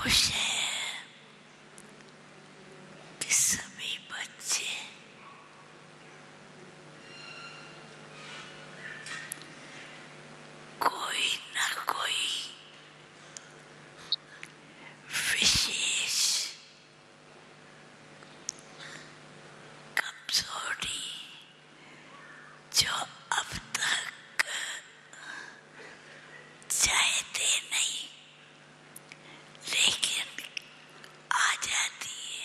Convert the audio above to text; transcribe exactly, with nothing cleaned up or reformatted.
खुश है कि सभी बच्चे कोई न कोई विशेष कमजोरी जो अब